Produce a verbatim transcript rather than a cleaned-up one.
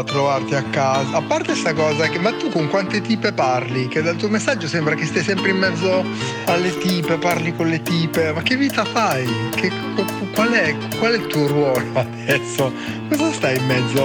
trovarti a casa. A parte sta cosa, che, ma tu con quante tipe parli? Che dal tuo messaggio sembra che stai sempre in mezzo alle tipe, parli con le tipe. Ma che vita fai? Che, qual, è, qual è il tuo ruolo adesso? Cosa stai in mezzo